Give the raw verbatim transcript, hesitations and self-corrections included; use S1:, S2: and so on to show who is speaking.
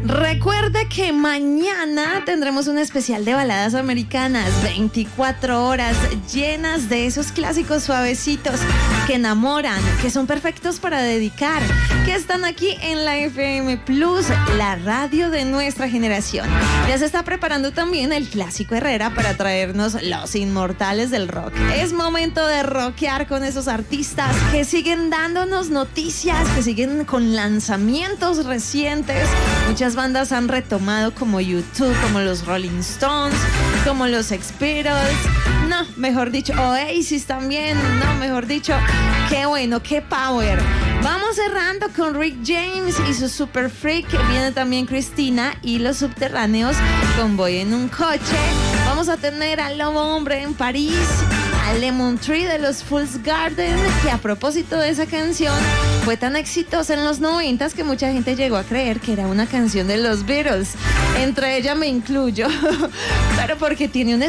S1: Recuerde que mañana tendremos un especial de baladas americanas, veinticuatro horas llenas de esos clásicos suavecitos que enamoran, que son perfectos para dedicar, que están aquí en la F M Plus, la radio de nuestra generación. Ya se está preparando también el Clásico Herrera para traernos los inmortales del rock. Es momento de rockear con esos artistas que siguen dándonos noticias, que siguen con lanzamientos recientes. Muchas bandas han retomado como YouTube, como los Rolling Stones, como los Sex Pistols, no, mejor dicho, Oasis también, no, mejor dicho, qué bueno, qué power. Vamos cerrando con Rick James y su Super Freak. Viene también Cristina y los Subterráneos con Voy en un coche. Vamos a tener al Lobo Hombre en París, a Lemon Tree de los Fool's Garden, que a propósito de esa canción fue tan exitosa en los noventas que mucha gente llegó a creer que era una canción de los Beatles. Entre ella me incluyo, pero porque tiene un